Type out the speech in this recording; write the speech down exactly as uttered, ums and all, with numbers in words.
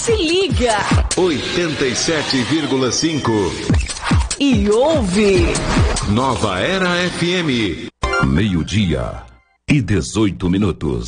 Se liga. oitenta e sete vírgula cinco. E ouve. Nova Era F M. Meio-dia e dezoito minutos.